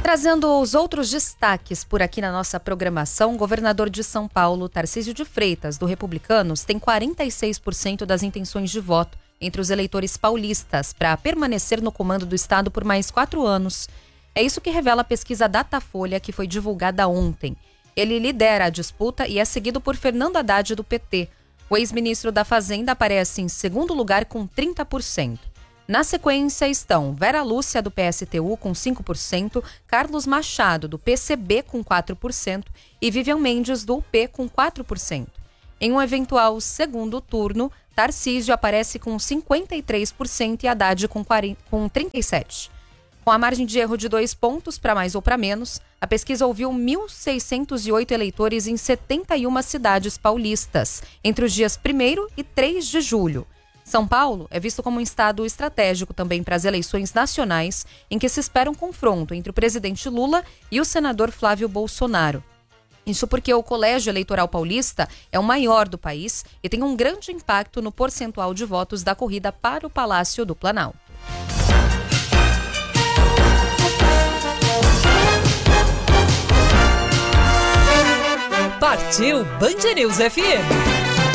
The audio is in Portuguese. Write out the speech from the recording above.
Trazendo os outros destaques por aqui na nossa programação, o governador de São Paulo, Tarcísio de Freitas, do Republicanos, tem 46% das intenções de voto entre os eleitores paulistas para permanecer no comando do estado por mais 4 anos. É isso que revela a pesquisa Datafolha, que foi divulgada ontem. Ele lidera a disputa e é seguido por Fernando Haddad, do PT. O ex-ministro da Fazenda aparece em segundo lugar com 30%. Na sequência estão Vera Lúcia, do PSTU, com 5%, Carlos Machado, do PCB, com 4% e Vivian Mendes, do UP, com 4%. Em um eventual segundo turno, Tarcísio aparece com 53% e Haddad com 37%. Com a margem de erro de 2 pontos para mais ou para menos, a pesquisa ouviu 1.608 eleitores em 71 cidades paulistas, entre os dias 1º e 3 de julho. São Paulo é visto como um estado estratégico também para as eleições nacionais, em que se espera um confronto entre o presidente Lula e o senador Flávio Bolsonaro. Isso porque o Colégio Eleitoral Paulista é o maior do país e tem um grande impacto no percentual de votos da corrida para o Palácio do Planalto. Partiu Band News FM.